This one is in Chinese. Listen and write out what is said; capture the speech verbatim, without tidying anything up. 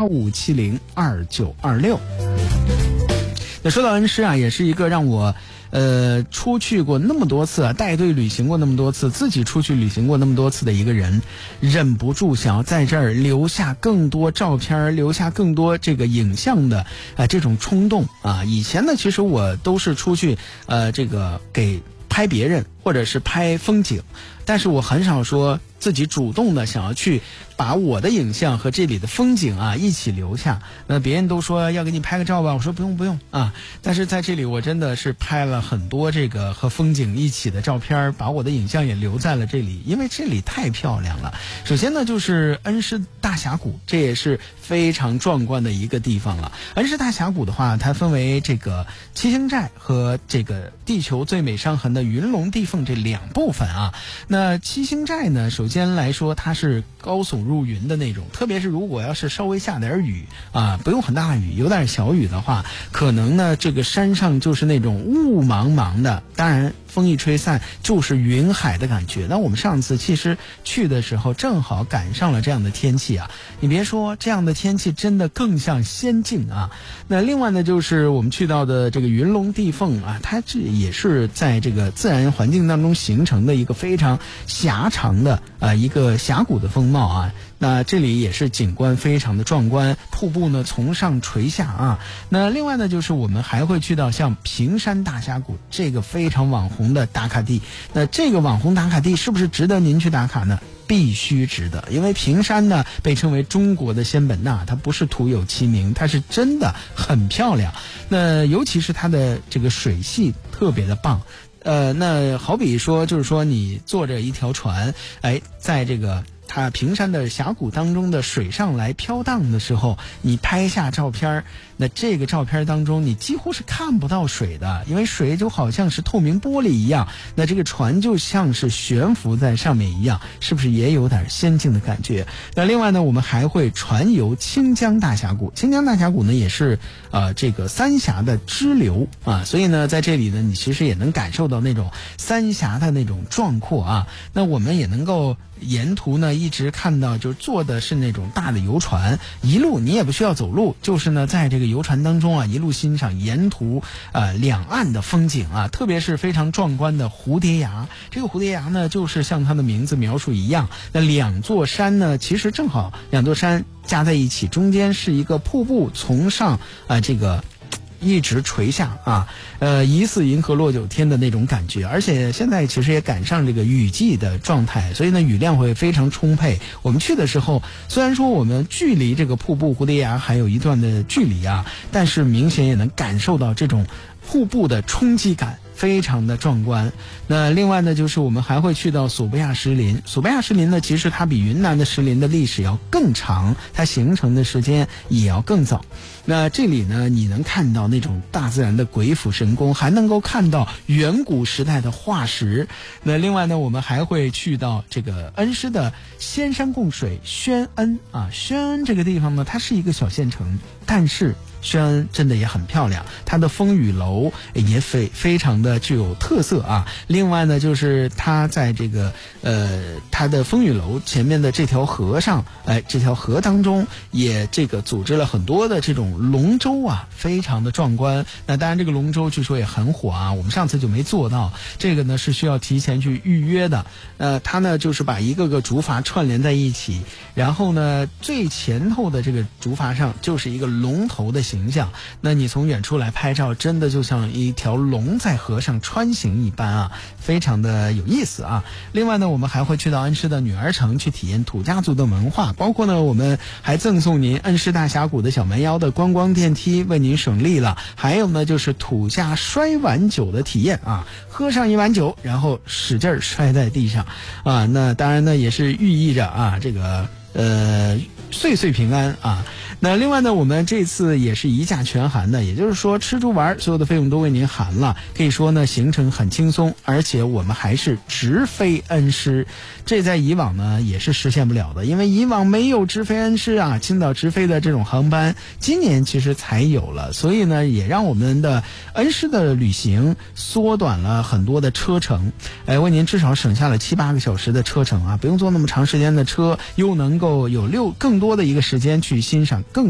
五七零二九二六。那说到恩施啊，也是一个让我呃出去过那么多次啊，带队旅行过那么多次，自己出去旅行过那么多次的一个人，忍不住想要在这儿留下更多照片，留下更多这个影像的啊、呃、这种冲动啊。以前呢，其实我都是出去呃这个给拍别人或者是拍风景，但是我很少说自己主动的想要去把我的影像和这里的风景啊一起留下。那别人都说要给你拍个照吧，我说不用不用啊。但是在这里我真的是拍了很多这个和风景一起的照片，把我的影像也留在了这里，因为这里太漂亮了。首先呢，就是恩施大峡谷，这也是非常壮观的一个地方了。恩施大峡谷的话，它分为这个七星寨和这个地球最美伤痕的云龙地缝这两部分啊。那七星寨呢，首先来说它是高耸入云的那种，特别是如果要是稍微下点雨啊，不用很大的雨，有点小雨的话，可能呢这个山上就是那种雾茫茫的，当然风一吹散就是云海的感觉。那我们上次其实去的时候正好赶上了这样的天气啊，你别说，这样的天气真的更像仙境啊。那另外呢，就是我们去到的这个云龙地缝啊，它这也是在这个自然环境当中形成的一个非常狭长的呃一个峡谷的风貌啊。那这里也是景观非常的壮观，瀑布呢从上垂下啊。那另外呢，就是我们还会去到像平山大峡谷这个非常网红的打卡地。那这个网红打卡地是不是值得您去打卡呢？必须值得，因为平山呢被称为中国的仙本那，它不是徒有其名，它是真的很漂亮。那尤其是它的这个水系特别的棒。呃，那好比说，就是说你坐着一条船，哎，在这个它平山的峡谷当中的水上来飘荡的时候，你拍下照片，那这个照片当中你几乎是看不到水的，因为水就好像是透明玻璃一样，那这个船就像是悬浮在上面一样，是不是也有点仙境的感觉？那另外呢，我们还会船游清江大峡谷。清江大峡谷呢也是呃这个三峡的支流啊，所以呢在这里呢你其实也能感受到那种三峡的那种壮阔啊。那我们也能够沿途呢一直看到，就是坐的是那种大的游船，一路你也不需要走路，就是呢在这个游船当中啊，一路欣赏沿途呃两岸的风景啊，特别是非常壮观的蝴蝶崖。这个蝴蝶崖呢，就是像它的名字描述一样，那两座山呢，其实正好两座山加在一起，中间是一个瀑布从上啊、呃、这个。一直垂下啊，呃，疑似银河落九天的那种感觉，而且现在其实也赶上这个雨季的状态，所以呢雨量会非常充沛。我们去的时候，虽然说我们距离这个瀑布蝴蝶崖还有一段的距离啊，但是明显也能感受到这种瀑布的冲击感，非常的壮观。那另外呢，就是我们还会去到索布亚石林。索布亚石林呢，其实它比云南的石林的历史要更长，它形成的时间也要更早。那这里呢，你能看到那种大自然的鬼斧神工，还能够看到远古时代的化石。那另外呢，我们还会去到这个恩施的仙山贡水宣恩啊。宣恩这个地方呢，它是一个小县城，但是宣恩真的也很漂亮，它的风雨楼也非非常的具有特色啊。另外呢，就是它在这个呃它的风雨楼前面的这条河上，哎，这条河当中也这个组织了很多的这种龙舟啊，非常的壮观。那当然这个龙舟据说也很火啊，我们上次就没做到，这个呢是需要提前去预约的。呃，它呢就是把一个个竹筏串联在一起，然后呢最前头的这个竹筏上就是一个龙头的形象，那你从远处来拍照，真的就像一条龙在河上穿行一般啊，非常的有意思啊。另外呢，我们还会去到恩施的女儿城去体验土家族的文化，包括呢我们还赠送您恩施大峡谷的小蛮腰的观光电梯，为您省力了。还有呢就是土家摔碗酒的体验啊，喝上一碗酒，然后使劲摔在地上啊，那当然呢也是寓意着啊这个呃岁岁平安啊。那另外呢，我们这次也是一价全含的，也就是说吃住玩所有的费用都为您含了，可以说呢行程很轻松，而且我们还是直飞恩施，这在以往呢也是实现不了的，因为以往没有直飞恩施啊，青岛直飞的这种航班，今年其实才有了，所以呢也让我们的恩施的旅行缩短了很多的车程，哎，为您至少省下了七八个小时的车程啊，不用坐那么长时间的车，又能够有六更多的一个时间去欣赏更